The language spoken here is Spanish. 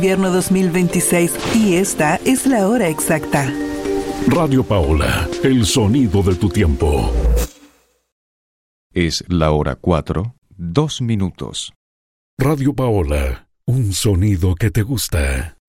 Invierno 2026 y esta es la hora exacta. Radio Paola, el sonido de tu tiempo. Es la hora 4, 2 minutos. Radio Paola, un sonido que te gusta.